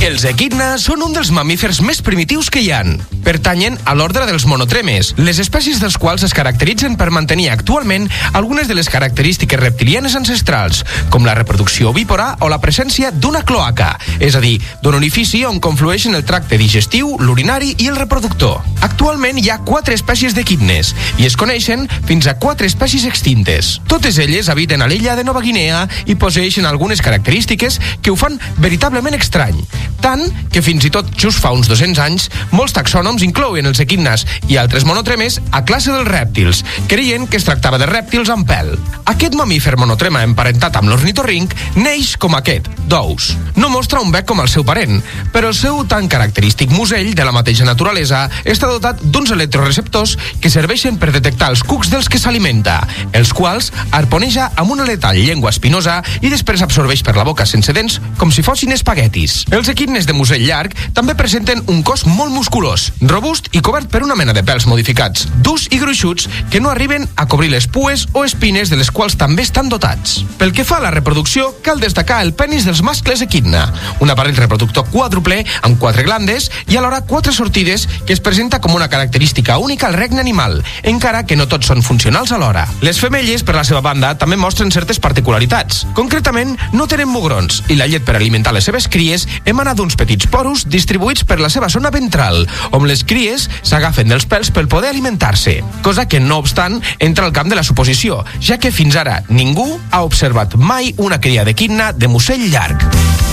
Els equidna són un dels mamífers més primitius que hi han. Pertanyen a l'ordre dels monotremes, les espècies dels quals es caracteritzen per mantenir actualment algunes de les característiques reptilianes ancestrals, com la reproducció ovípora o la presència d'una cloaca, és a dir, d'un orifici on conflueixen el tracte digestiu, l'urinari i el reproductor. Actualment hi ha 4 espècies d'equidnes i es coneixen fins a 4 espècies extintes. Totes elles habiten a l'illa de Nova Guinea i posseeixen algunes característiques que ho fan veritablement estrany. Tant que fins i tot just fa uns 200 anys molts taxònoms inclouen els equidnes i altres monotremes a classe dels rèptils, creient que es tractava de rèptils amb pèl. Aquest mamífer monotrema emparentat amb l'ornitorrinc neix com aquest, d'ous. No mostra un bec com el seu parent, però el seu tan característic musell de la mateixa naturalesa està dotat d'uns electroreceptors que serveixen per detectar els cucs dels que s'alimenta, els quals arponeja amb una letal llengua espinosa i després absorbeix per la boca sense dents com si fossin espaguetis. Els equidnes de musell llarg també presenten un cos molt musculós, robust i cobert per una mena de pèls modificats, durs i gruixuts que no arriben a cobrir les pues o espines de les quals també estan dotats. Pel que fa a la reproducció, cal destacar el penis dels mascles equidna, un aparell reproductor quàdruple amb 4 glandes i alhora 4 sortides que es presenta com una característica única al regne animal, encara que no tots són funcionals alhora. Les femelles, per la seva banda, també mostren certes particularitats. Concretament, no tenen mugrons i la llet per alimentar les seves cries emana d'uns petits porus distribuïts per la seva zona ventral, on les cries s'agafen dels pèls per poder alimentar-se, cosa que, no obstant, entra al camp de la suposició, ja que fins ara ningú ha observat mai una cria d'equidna de musell llarg.